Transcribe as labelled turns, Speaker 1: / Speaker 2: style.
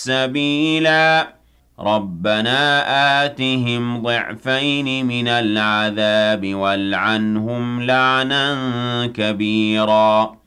Speaker 1: سَبِيلًا رَبَّنَا آتِهِمْ ضِعْفَيْنِ مِنَ الْعَذَابِ وَالْعَنْهُمْ لَعْنًا كَبِيرًا